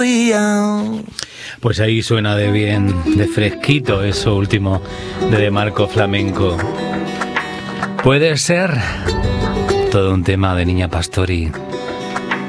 Pues ahí suena de bien, de fresquito eso último de Marco Flamenco. Puede ser todo un tema de Niña Pastori.